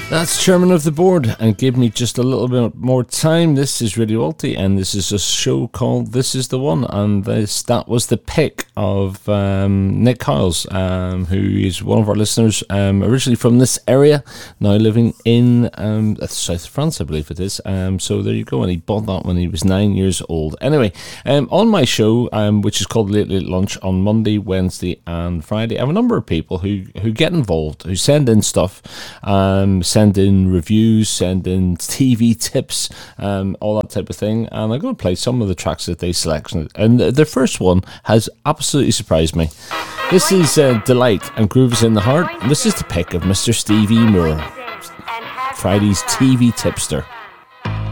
That's chairman of the board, and give me just a little bit more time. This is Radio Alti, and this is a show called This Is The One, and that was the pick of Nick Kyles, who is one of our listeners, originally from this area, now living in South France, I believe it is. So there you go, and he bought that when he was 9 years old. Anyway, on my show, which is called Late Late Lunch, on Monday, Wednesday and Friday, I have a number of people who get involved, who send in stuff, send in reviews, send in TV tips, all that type of thing, and I'm going to play some of the tracks that they selected. And the first one has absolutely surprised me. This is Delight and Grooves in the Heart. This is the pick of Mr. Stevie Moore, Friday's TV tipster.